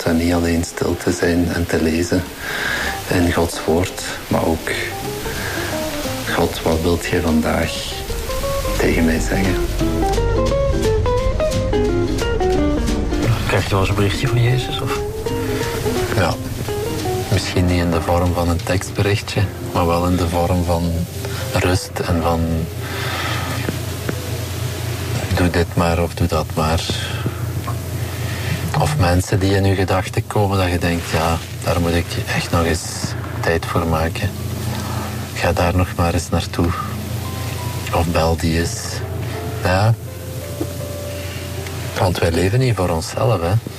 en niet alleen stil te zijn en te lezen in Gods woord, maar ook: God, wat wilt jij vandaag tegen mij zeggen? Krijg je wel eens een berichtje van Jezus? Of? Ja, misschien niet in de vorm van een tekstberichtje, maar wel in de vorm van rust en van: doe dit maar of doe dat maar. Of mensen die in je gedachten komen dat je denkt: ja, daar moet ik echt nog eens tijd voor maken. Ga daar nog maar eens naartoe. Of bel die eens. Ja. Want wij leven niet voor onszelf, hè.